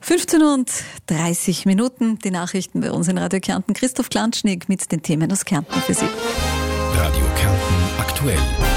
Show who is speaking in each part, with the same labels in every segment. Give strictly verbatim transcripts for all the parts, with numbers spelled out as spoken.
Speaker 1: fünfzehn Uhr und dreißig Minuten, die Nachrichten bei uns in Radio Kärnten. Christoph Klanschnig mit den Themen aus Kärnten für Sie.
Speaker 2: Radio Kärnten aktuell.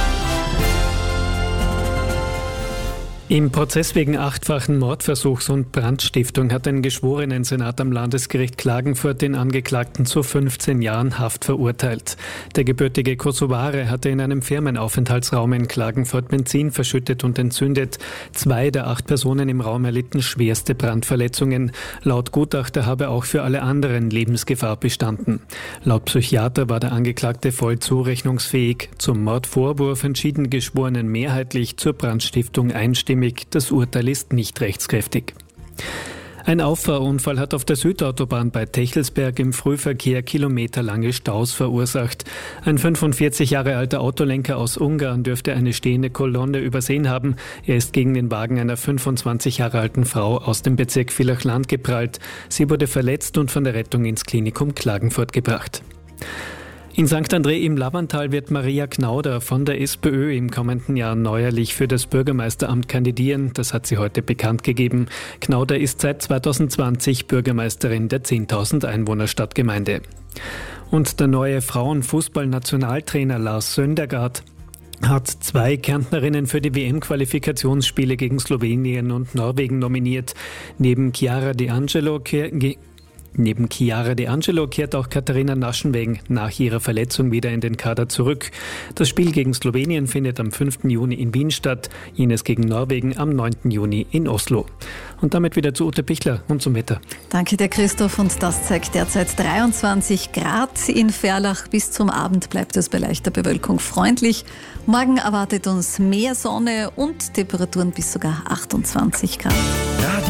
Speaker 3: Im Prozess wegen achtfachen Mordversuchs und Brandstiftung hat ein Geschworenensenat am Landesgericht Klagenfurt den Angeklagten zu fünfzehn Jahren Haft verurteilt. Der gebürtige Kosovare hatte in einem Firmenaufenthaltsraum in Klagenfurt Benzin verschüttet und entzündet. Zwei der acht Personen im Raum erlitten schwerste Brandverletzungen. Laut Gutachter habe auch für alle anderen Lebensgefahr bestanden. Laut Psychiater war der Angeklagte voll zurechnungsfähig. Zum Mordvorwurf entschieden die Geschworenen mehrheitlich, zur Brandstiftung einstimmig. Das Urteil ist nicht rechtskräftig. Ein Auffahrunfall hat auf der Südautobahn bei Techelsberg im Frühverkehr kilometerlange Staus verursacht. Ein fünfundvierzig Jahre alter Autolenker aus Ungarn dürfte eine stehende Kolonne übersehen haben. Er ist gegen den Wagen einer fünfundzwanzig Jahre alten Frau aus dem Bezirk Villachland geprallt. Sie wurde verletzt und von der Rettung ins Klinikum Klagenfurt gebracht. In Sankt André im Lavantal wird Maria Knauder von der SPÖ im kommenden Jahr neuerlich für das Bürgermeisteramt kandidieren. Das hat sie heute bekannt gegeben. Knauder ist seit zweitausendzwanzig Bürgermeisterin der zehntausend Einwohner Stadtgemeinde. Und der neue Frauenfußball-Nationaltrainer Lars Söndergaard hat zwei Kärntnerinnen für die W M-Qualifikationsspiele gegen Slowenien und Norwegen nominiert. Neben Chiara D'Angelo ke- Neben Chiara D'Angelo kehrt auch Katharina Naschenweng nach ihrer Verletzung wieder in den Kader zurück. Das Spiel gegen Slowenien findet am fünften Juni in Wien statt, jenes gegen Norwegen am neunten Juni in Oslo. Und damit wieder zu Ute Pichler und zum Wetter.
Speaker 1: Danke dir, Christoph. Und das zeigt derzeit dreiundzwanzig Grad in Ferlach. Bis zum Abend bleibt es bei leichter Bewölkung freundlich. Morgen erwartet uns mehr Sonne und Temperaturen bis sogar achtundzwanzig Grad.